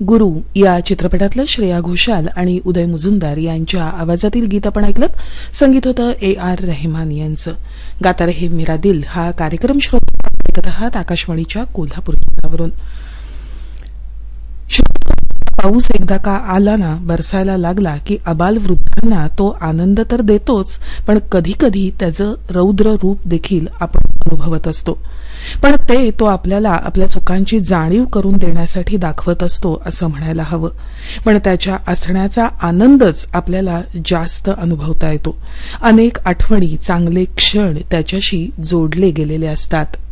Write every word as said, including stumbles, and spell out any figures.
गुरु या चित्रपटातलं श्रेया घोषाल आणि उदय मुजुमदार यांच्या आवाजातील गीत आपण ऐकलं. संगीत होतं ए आर रेहमान यांचं. गाता रहे मेरा दिल हा कार्यक्रम श्रोता ऐकत आहात आकाशवाणीच्या कोल्हापूर केंद्रावरून. पाऊस एकदा का आला ना, बरसायला लागला की अबाल वृद्धांना तो आनंद तर देतोच, पण कधी कधी त्याचं रौद्र रूप देखील आपण अनुभवत असतो. पण ते तो आपल्याला आपल्या चुकांची जाणीव करून देण्यासाठी दाखवत असतो असं म्हणायला हवं. पण त्याच्या असण्याचा आनंदच आपल्याला जास्त अनुभवता येतो. अनेक आठवणी, चांगले क्षण त्याच्याशी जोडले गेलेले असतात.